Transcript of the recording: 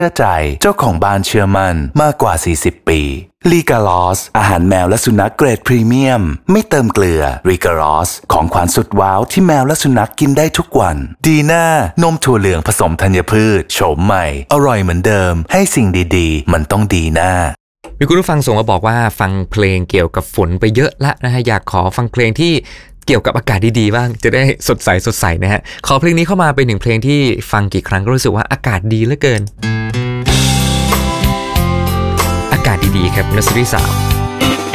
ชื่อใจเจ้าของบ้านเชื่อมั่นมากกว่า40ปีลีกาลอสอาหารแมวและสุนัขเกรดพรีเมียมไม่เติมเกลือลีกาลอสของขวัญสุดว้าวที่แมวและสุนัขกินได้ทุกวันดีน่านมถั่วเหลืองผสมธัญพืชโฉมใหม่อร่อยเหมือนเดิมให้สิ่งดีๆมันต้องดีน่ามีคุณผู้ฟังส่งมาบอกว่าฟังเพลงเกี่ยวกับฝนไปเยอะละนะฮะอยากขอฟังเพลงที่เกี่ยวกับอากาศดีๆบ้างจะได้สดใสนะฮะขอเพลงนี้เข้ามาเป็นหนึ่งเพลงที่ฟังกี่ครั้งก็รู้สึกว่าอากาศดีเหลือเกินอากาศดีๆครับ Nursery 3